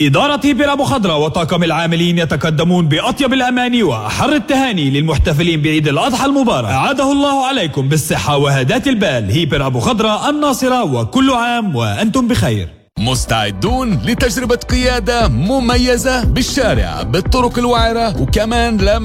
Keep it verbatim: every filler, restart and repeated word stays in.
إدارة هيبر أبو خضرة وطاقم العاملين يتقدمون بأطيب الأماني وأحر التهاني للمحتفلين بعيد الأضحى المبارك. أعاده الله عليكم بالصحة وهداة البال. هيبر أبو خضرة الناصرة، وكل عام وأنتم بخير. مستعدون لتجربة قيادة مميزة بالشارع بالطرق الوعرة، وكمان لا